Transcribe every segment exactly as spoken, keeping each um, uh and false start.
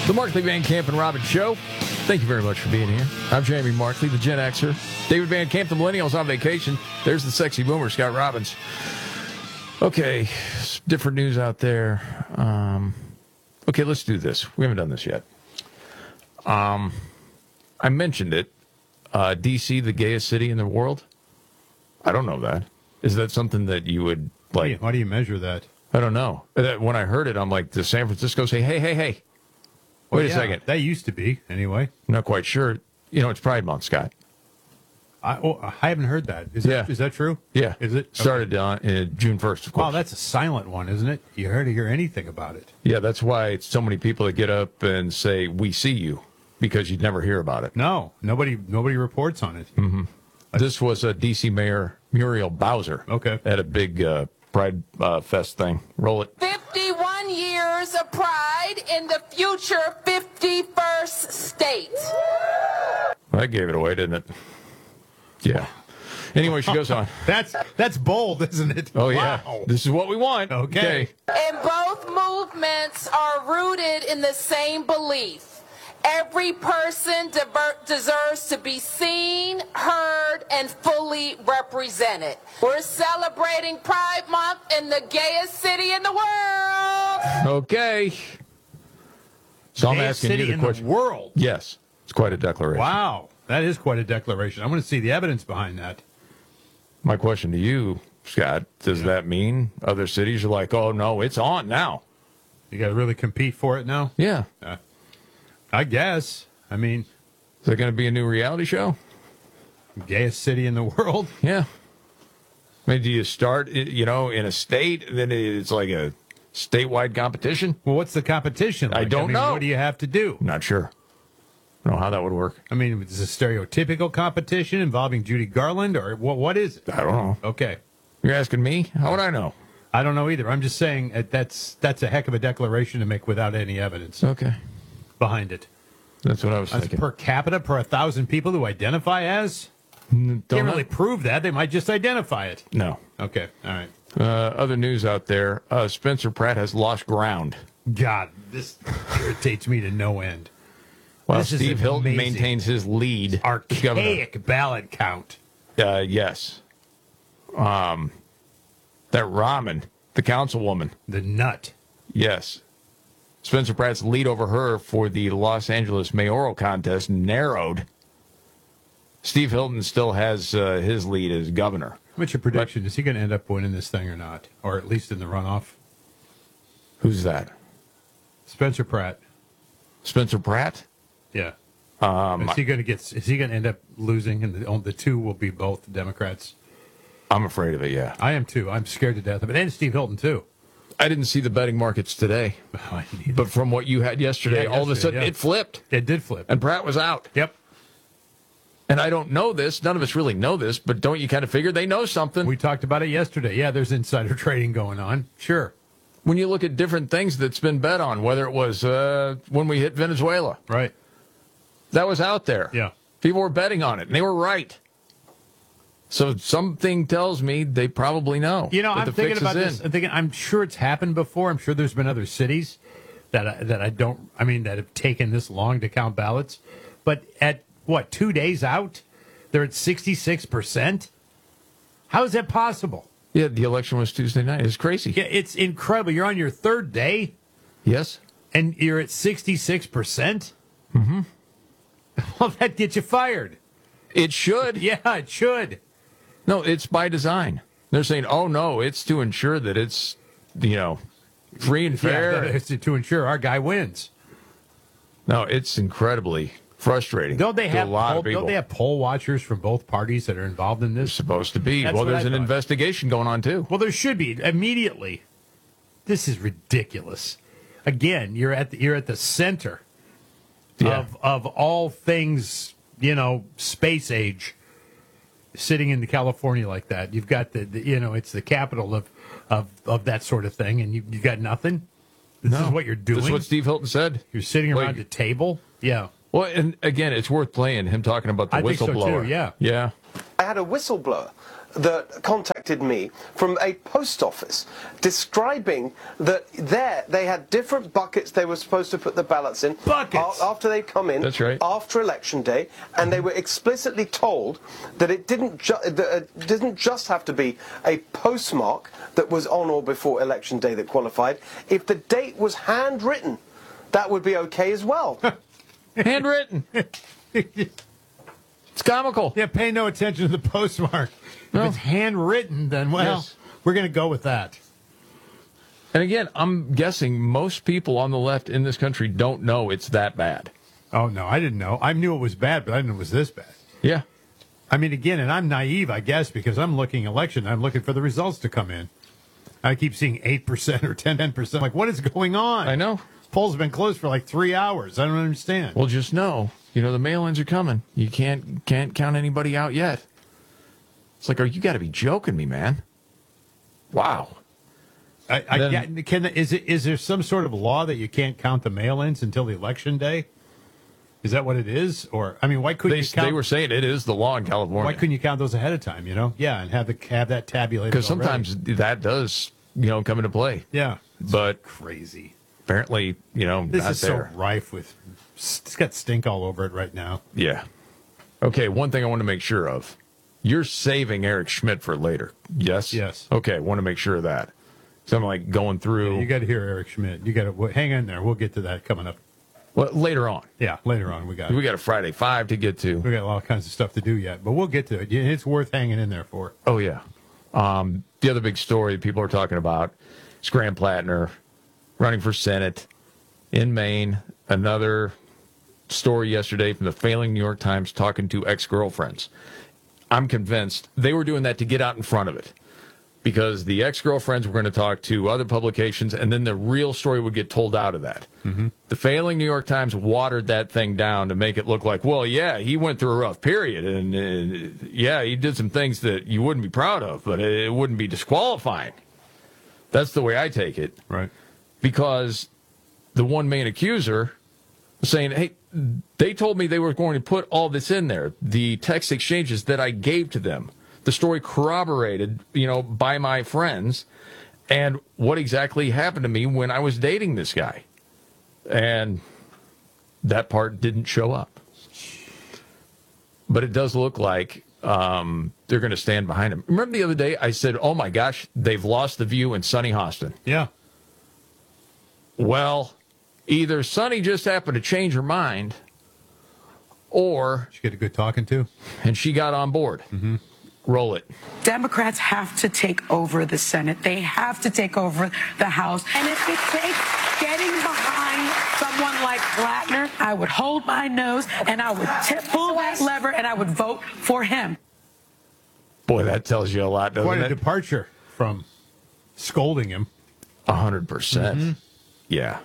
The Markley, Van Camp, and Robbins Show. Thank you very much for being here. I'm Jamie Markley, the Gen Xer. David Van Camp, the Millennials on vacation. There's the sexy boomer, Scott Robbins. Okay, different news out there. Um, okay, let's do this. We haven't done this yet. Um, I mentioned it. Uh, D C, the gayest city in the world? I don't know that. Is that something that you would like? How do you measure that? I don't know. When I heard it, I'm like, does San Francisco say, hey, hey, hey? Wait well, a yeah, second. That used to be, anyway. I'm not quite sure. You know, it's Pride Month, Scott. I, oh, I haven't heard that. Is, yeah. that. is that true? Yeah. Is it? Started on uh, June first, of course. Wow, that's a silent one, isn't it? You hardly hear anything about it. Yeah, that's why it's so many people that get up and say, we see you, because you'd never hear about it. No, nobody nobody reports on it. Mm-hmm. This was a D C Mayor Muriel Bowser. Okay. At a big uh, Pride uh, Fest thing. Roll it. fifty-one years of pride in the future fifty-first state. Well, that gave it away, didn't it? Yeah. Anyway, she goes on. that's that's bold, isn't it? Oh, yeah. Wow. This is what we want. Okay. okay. And both movements are rooted in the same belief. Every person diver- deserves to be seen, heard, and fully represented. We're celebrating Pride Month in the gayest city in the world. Okay. So I'm Gayest asking city you the in question. The world. Yes. It's quite a declaration. Wow. That is quite a declaration. I want to see the evidence behind that. My question to you, Scott, does yeah. that mean other cities are like, oh, no, it's on now? You got to really compete for it now? Yeah. Uh, I guess. I mean, is there going to be a new reality show? Gayest city in the world? Yeah. I mean, do you start, you know, in a state, then it's like a statewide competition? Well, what's the competition like? I don't I mean, know. What do you have to do? Not sure. I don't know how that would work. I mean, is it a stereotypical competition involving Judy Garland, or what? What is it? I don't know. Okay. You're asking me? How would I know? I don't know either. I'm just saying that that's that's a heck of a declaration to make without any evidence. Okay. Behind it. That's what I was That's thinking. per capita per a thousand people who identify as? Don't Can't really prove that. They might just identify it. No. Okay. All right. Uh, other news out there, uh, Spencer Pratt has lost ground. God, this irritates me to no end. Well, this Steve Hilton maintains his lead. Archaic ballot count. Uh, yes. Um, that Rahman, the councilwoman. The nut. Yes. Spencer Pratt's lead over her for the Los Angeles mayoral contest narrowed. Steve Hilton still has uh, his lead as governor. What's your prediction? But, is he going to end up winning this thing or not? Or at least in the runoff? Who's that? Spencer Pratt. Spencer Pratt? Yeah. Um, is he going to get? Is he going to end up losing? And the, the two will be both Democrats. I'm afraid of it. Yeah, I am too. I'm scared to death of it. And Steve Hilton too. I didn't see the betting markets today, oh, but from what you had yesterday, yeah, all of a sudden yeah. it flipped. It did flip, and Pratt was out. Yep. And I don't know this. None of us really know this, but don't you kind of figure they know something? We talked about it yesterday. Yeah, there's insider trading going on. Sure. When you look at different things that's been bet on, whether it was uh, when we hit Venezuela, right? That was out there. Yeah. People were betting on it, and they were right. So something tells me they probably know. You know, I'm the thinking fix about is this. in. I'm thinking. I'm sure it's happened before. I'm sure there's been other cities that I, that I don't. I mean, that have taken this long to count ballots. But at what, two days out, they're at sixty-six percent. How is that possible? Yeah, the election was Tuesday night. It's crazy. Yeah, it's incredible. You're on your third day. Yes. And you're at sixty-six percent. Mm-hmm. Well, that gets you fired. It should. Yeah, it should. No, it's by design. They're saying, oh, no, it's to ensure that it's, you know, free and fair. Yeah, it's to ensure our guy wins. No, it's incredibly frustrating. Don't they have a lot poll, of people. Don't they have poll watchers from both parties that are involved in this? They're supposed to be. That's well, what there's I an thought. investigation going on, too. Well, there should be immediately. This is ridiculous. Again, you're at the, you're at the center yeah. of of all things, you know, space age. Sitting in California like that, you've got the, the you know, it's the capital of of, of that sort of thing, and you you got nothing. This no. is what you're doing. This is what Steve Hilton said. You're sitting around like, the table. Yeah. Well, and again, it's worth playing him talking about the I think so whistleblower. too, yeah. Yeah. I had a whistleblower that contacted me from a post office describing that there they had different buckets they were supposed to put the ballots in Buckets. a- after they come in. That's right. After election day, and they were explicitly told that it didn't ju- that it didn't just have to be a postmark that was on or before election day that qualified. If the date was handwritten, that would be okay as well. Handwritten. It's comical. Yeah, pay no attention to the postmark. No. If it's handwritten, then, well, Yes. we're going to go with that. And again, I'm guessing most people on the left in this country don't know it's that bad. Oh, no, I didn't know. I knew it was bad, but I didn't know it was this bad. Yeah. I mean, again, and I'm naive, I guess, because I'm looking election. I'm looking for the results to come in. I keep seeing eight percent or ten percent. Like, what is going on? I know. Polls have been closed for like three hours. I don't understand. Well, just know, you know, the mail-ins are coming. You can't can't count anybody out yet. It's like, oh, you got to be joking me, man. Wow. I, I, Then- yeah, can is it is there some sort of law that you can't count the mail-ins until the election day? Is that what it is? Or I mean, why couldn't They, you count? they were saying it is the law in why California. couldn't you count those ahead of time? You know, yeah, and have the have that tabulated. Because already. sometimes that does, you know, come into play. yeah, But crazy. apparently, you know, This not is there. so rife with. It's got stink all over it right now. Yeah. Okay, one thing I want to make sure of. You're saving Eric Schmidt for later. Yes? Yes. Okay, want to make sure of that. So I'm like going through You got to hear Eric Schmidt. You got to hang in there. We'll get to that coming up. well, later on. Yeah, later on we got We got a Friday five to get to. we got all kinds of stuff to do yet, but we'll get to it. Yeah, it's worth hanging in there for. Oh, yeah. Um, the other big story people are talking about is Graham Plattner running for Senate in Maine. Another story yesterday from the failing New York Times talking to ex-girlfriends. I'm convinced they were doing that to get out in front of it because the ex-girlfriends were going to talk to other publications and then the real story would get told out of that. Mm-hmm. The failing New York Times watered that thing down to make it look like, well, yeah, he went through a rough period and uh, yeah, he did some things that you wouldn't be proud of, but it wouldn't be disqualifying. That's the way I take it. Right. Because the one main accuser was saying, hey, they told me they were going to put all this in there, the text exchanges that I gave to them, the story corroborated, you know, by my friends, and what exactly happened to me when I was dating this guy. And that part didn't show up. But it does look like um, they're going to stand behind him. Remember the other day I said, oh my gosh, they've lost the view in Sunny Hostin. Yeah. Well, either Sunny just happened to change her mind, or Did you get a good talking to? and she got on board. Mm-hmm. Roll it. Democrats have to take over the Senate. They have to take over the House. And if it takes getting behind someone like Blattner, I would hold my nose and I would tip, pull that lever and I would vote for him. Boy, that tells you a lot, doesn't Quite a it? departure from scolding him. A hundred percent. Yeah.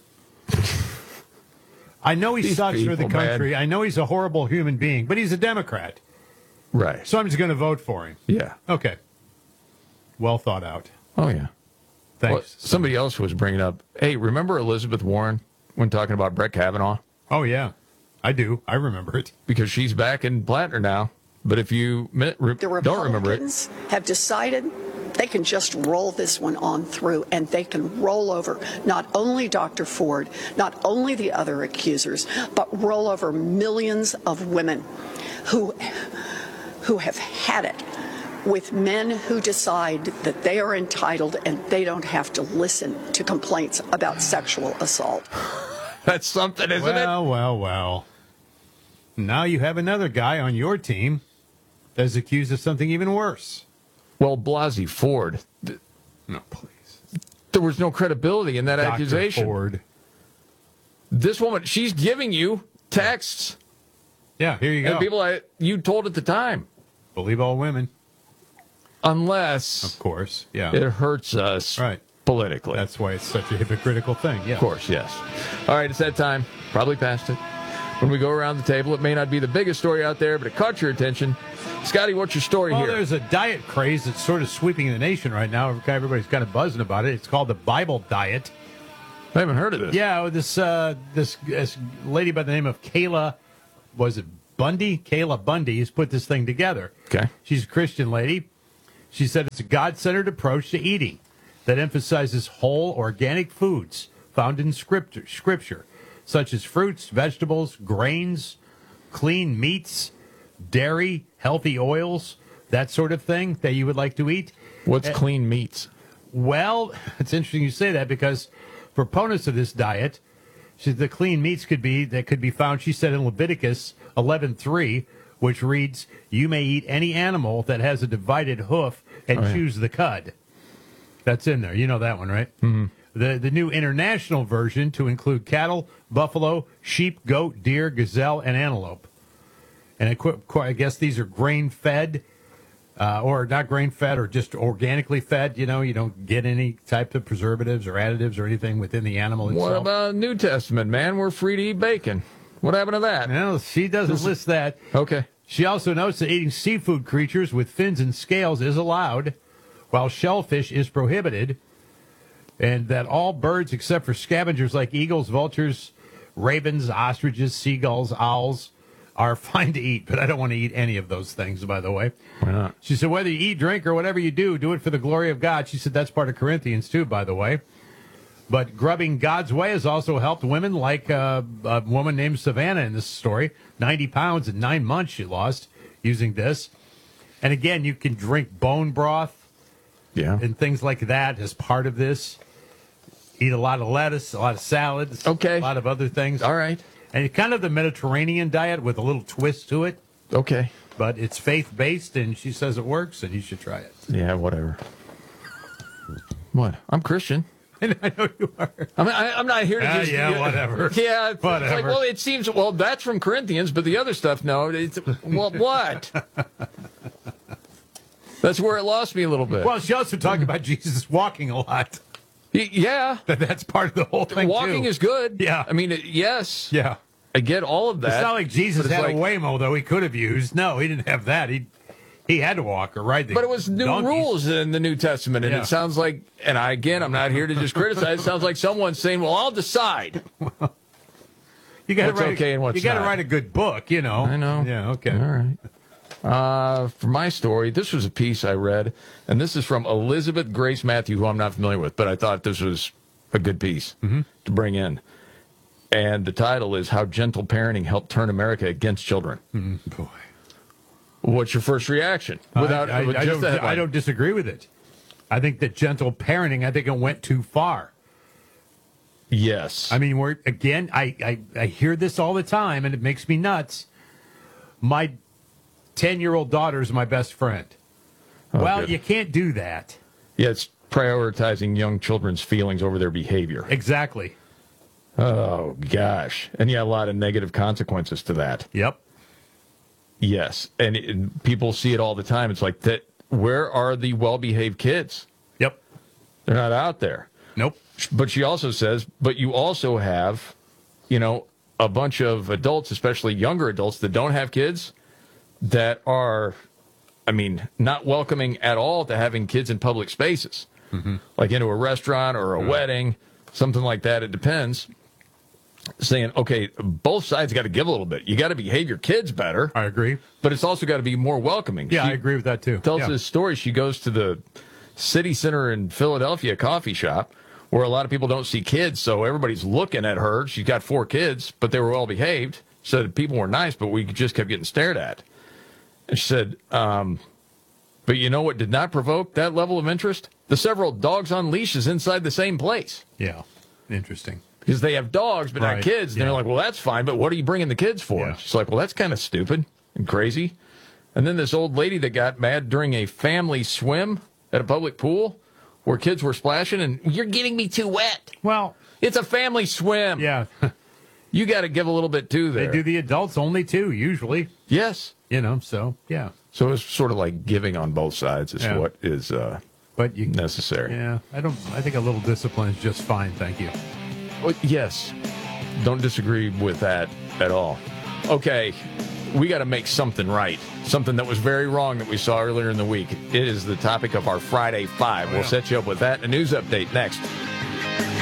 I know he These sucks for the people, man. country. I know he's a horrible human being, but he's a Democrat. Right. So I'm just going to vote for him. Yeah. Okay. Well thought out. Oh, yeah. Thanks. Well, somebody else was bringing up, hey, remember Elizabeth Warren when talking about Brett Kavanaugh? Oh, yeah. I do. I remember it. Because she's back in Plattner now. But if you mi- re- The don't remember it, Republicans have decided they can just roll this one on through, and they can roll over not only Doctor Ford, not only the other accusers, but roll over millions of women who, who have had it with men who decide that they are entitled and they don't have to listen to complaints about sexual assault. that's something, isn't it? Well, well, well. Now you have another guy on your team that's accused of something even worse. Well, Blasey Ford, th- No, please. there was no credibility in that Doctor accusation. Ford. This woman, she's giving you texts Yeah, here you go. and people I, you told at the time. Believe all women, Unless of course. Yeah. it hurts us Right. politically. That's why it's such a hypocritical thing. Yeah. Of course, yes. All right, it's that time. Probably past it. When we go around the table, it may not be the biggest story out there, but it caught your attention. Scotty, what's your story Well, here? there's a diet craze that's sort of sweeping the nation right now. Everybody's kind of buzzing about it. It's called the Bible diet. I haven't heard of this. Yeah, this uh, this, this lady by the name of Kayla, was it Bundy? Kayla Bundy has put this thing together. Okay. She's a Christian lady, She said it's a God-centered approach to eating that emphasizes whole organic foods found in scripture, scripture, such as fruits, vegetables, grains, clean meats, dairy, healthy oils, that sort of thing that you would like to eat. What's Uh, clean meats? Well, it's interesting you say that because proponents of this diet, she, the clean meats could be that could be found, she said, in Leviticus eleven three, which reads, "You may eat any animal that has a divided hoof and Oh, yeah. choose the cud." That's in there. You know that one, right? Mm-hmm. The the new international version to include cattle, buffalo, sheep, goat, deer, gazelle, and antelope. And I, qu- qu- I guess these are grain fed. Uh, or not grain fed, or just organically fed. You know, you don't get any type of preservatives or additives or anything within the animal itself. What about New Testament, man? We're free to eat bacon. What happened to that? No, she doesn't list that. Okay. She also notes that eating seafood creatures with fins and scales is allowed, while shellfish is prohibited, and that all birds except for scavengers like eagles, vultures, ravens, ostriches, seagulls, owls are fine to eat, but I don't want to eat any of those things, by the way. Why not? She said, whether you eat, drink, or whatever you do, do it for the glory of God. She said that's part of Corinthians, too, by the way. But grubbing God's way has also helped women like uh, a woman named Savannah in this story. ninety pounds in nine months she lost using this. And again, you can drink bone broth Yeah. and things like that as part of this. Eat a lot of lettuce, a lot of salads, Okay. a lot of other things. All right. And kind of the Mediterranean diet with a little twist to it. Okay. But it's faith-based, and she says it works, and you should try it. Yeah, whatever. What? I'm Christian. And I know you are. I mean, I, I'm not here to Ah, just... yeah, whatever. Yeah, it's like, Whatever. well, it seems... Well, that's from Corinthians, but the other stuff, no. It's, well, what? That's where it lost me a little bit. Well, she also talked about Jesus walking a lot. Y- yeah. That that's part of the whole thing, Walking too. is good. Yeah. I mean, it, yes. Yeah. I get all of that. It's not like Jesus but it's had like- a Waymo, though, he could have used. No, he didn't have that. He he had to walk or ride the But it was new donkeys. rules in the New Testament, and Yeah. it sounds like, and I again, I'm not here to just criticize. It sounds like someone's saying, "Well, I'll decide." You got to what's write. okay a, and what's you got to not. write a good book, you know. I know. Yeah. Okay. All right. Uh, for my story, this was a piece I read, and this is from Elizabeth Grace Matthew, who I'm not familiar with, but I thought this was a good piece Mm-hmm. to bring in. And the title is "How Gentle Parenting Helped Turn America Against Children." Mm, boy. What's your first reaction? Without I, I, with I, just don't, the headline? I don't disagree with it. I think that gentle parenting, I think it went too far. Yes. I mean, we're again, I, I, I hear this all the time, and it makes me nuts. My ten-year-old daughter is my best friend. well, good. you can't do that. Yeah, it's prioritizing young children's feelings over their behavior. Exactly. Oh, gosh. And yeah, a lot of negative consequences to that. Yep. Yes. And, it, people see it all the time. It's like, that. Where are the well-behaved kids? Yep. They're not out there. Nope. But she also says, but you also have, you know, a bunch of adults, especially younger adults that don't have kids, that are, I mean, not welcoming at all to having kids in public spaces, mm-hmm. like into a restaurant or a mm-hmm. wedding, something like that. It depends. Saying, okay, both sides got to give a little bit. You got to behave your kids better. I agree. But it's also got to be more welcoming. Yeah, She I agree with that, too. Tells yeah. this story. She goes to the City Center in Philadelphia coffee shop where a lot of people don't see kids, so everybody's looking at her. She's got four kids, but they were well behaved. So the people were nice, but we just kept getting stared at. And she said, um, but you know what did not provoke that level of interest? The several dogs on leashes inside the same place. Yeah. Interesting. Because they have dogs, but Right. not kids. And Yeah. they're like, well, that's fine, but what are you bringing the kids for? Yeah. She's like, well, that's kind of stupid and crazy. And then this old lady that got mad during a family swim at a public pool where kids were splashing, and you're getting me too wet. Well, It's a family swim. yeah. You got to give a little bit too there. They do the adults only, too, usually. Yes. You know, so, yeah. So it's sort of like giving on both sides is Yeah. what is uh, But you, necessary. yeah, I don't, I think a little discipline is just fine, thank you. Well, yes. Don't disagree with that at all. Okay. We got to make something right. Something that was very wrong that we saw earlier in the week. It is the topic of our Friday Five. We'll set you up with that and a news update next.